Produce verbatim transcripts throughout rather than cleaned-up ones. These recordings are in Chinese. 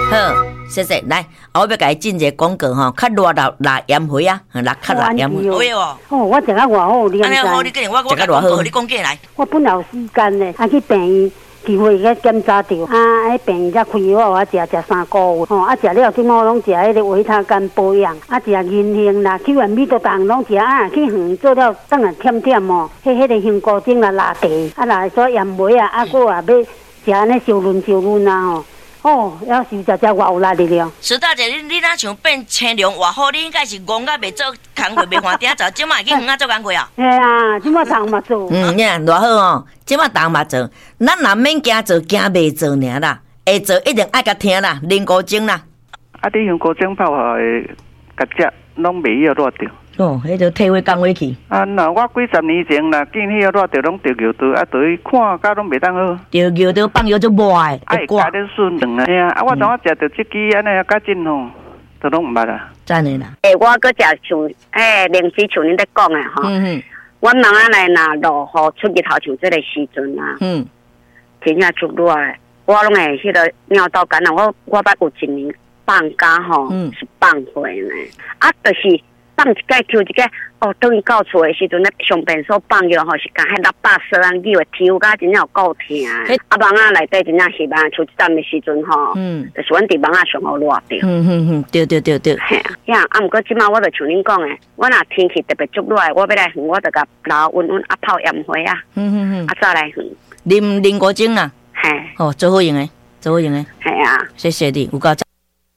好，谢谢。来，我要甲伊进一个广告吼，较热闹辣盐花啊，辣较辣盐花。 有诶哦。 哦，我食较偌好，你安尼好，你跟我我甲广告，你讲过来。 我本来有时间呢，啊去病院。机会个检查着，啊，迄病院才开药，我食食三个月，吼，啊食了，今我拢食迄个维他甘保养，啊食银杏啦，去完米都当拢食，啊去远做了，当然忝忝哦，迄迄个香菇精啦、拉茶，啊来做盐梅啊，啊个啊要食安尼烧润烧润啊吼。哦，要是食食偌有力的了。 石大姐，你你哪像变青龙偌好？你应该是戆甲袂做工课，袂换顶做，即摆去远啊做工课啊？ 嘿啊，即摆当嘛做。 嗯，呀，偌好哦！即摆当嘛做，咱若免惊做，惊袂做尔啦。会做一定爱甲听啦，啉古精啦。 啊，你用古精泡下的，甲食拢袂晓热着。 哦，迄就退位降位去。 啊，那我几十年前啦，见迄个热着拢着牛刀，啊，着去看，甲拢袂当好。 着牛刀放药就磨诶， 会加点顺软啊。嘿啊，啊，我当我食着即支安尼较真吼，都拢毋捌啊。 真诶啦。 诶，我搁食像诶灵芝像恁在讲诶吼。嗯嗯。阮mam仔来若落雨出日头像即个时阵啊。嗯。真正足热诶，我拢会迄个尿道感染，我我捌有一年放假吼，嗯、是放回呢，啊，就是。放一盖抽一盖，哦，等伊到厝的时阵咧，上便所放药吼，是甲迄六百色啊，叫会抽甲真正有够疼。啊，网仔内底真正是网出一站的时阵吼，嗯，就是阮伫网仔上好热着。嗯嗯嗯，对对对对。 嘿啊，呀，啊，毋过即摆我就像恁讲的，我若天气特别足热，我要来远，我就甲老温温啊泡盐花啊，嗯嗯嗯，啊再来远。 啉啉果精啊。嘿。哦，做好用诶，做好用诶。 系啊。 谢谢你，有够赞。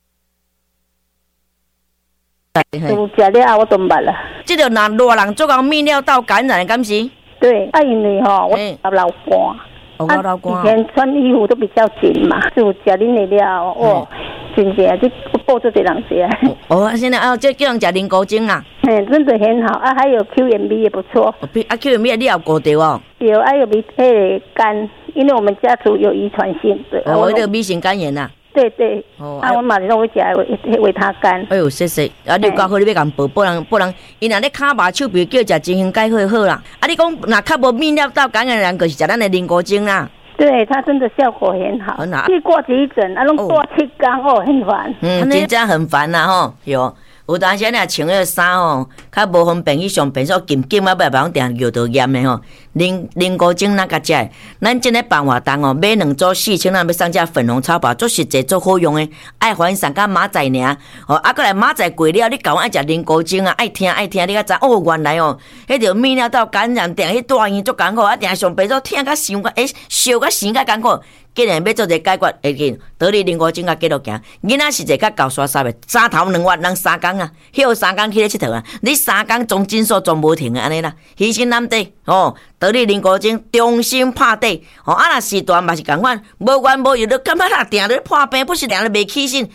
都食了，我都捌啦。 即个若热人做到泌尿道感染，敢是？ 对，啊，因为吼，我老老寒， 啊，老寒， 以前穿衣服都比较紧嘛，就食恁的了，哦，真正这报做这人食。 哦，现在啊，这叫人食灵果精啊。 嗯，真的很好啊，还有 Q M B 也不错。 啊 ，Q M B 你有过着哦？ 有，还有米迄个肝，因为我们家族有遗传性的。 哦，那个 B 型肝炎呐。 对对，哦，啊，我嘛是拢会食维维他肝。 哎呦，谢谢！啊，你搞好，你要共报报人报人，伊若咧骹麻手臂叫食真心钙会好啦。啊，你讲若较无泌尿道感染的人，就是食咱的灵果精啦。 对，它真的效果很好。很好。去挂急诊，啊，拢挂七天哦，很烦。 嗯，真正很烦啦吼，有。有当时若穿迄个衫吼，较无方便去上便所紧紧啊，不然定尿道炎的吼。啉啉果精哪甲食的？咱即个办活动哦，买两组四千，咱要送只粉红草包，做实际做好用的。爱还送甲马仔尔，哦，啊，过来马仔过了，你教我爱食啉果精啊，爱听爱听，你甲知哦，原来哦，迄条泌尿道感染定去大医足艰苦，啊，定上便所听甲伤甲，诶，烧甲生甲艰苦。既然要做一个解决，会紧得你灵果精甲继续行。囡仔是一个较高刷刷的，早头两月人三工啊，休三工去咧佚佗啊。你三工总诊所总无停的安尼啦，牺牲难得哦。得你灵果精中心拍底哦，啊若时段嘛是共款，无缘无由，你感觉若定咧破病，不是定咧袂起劲，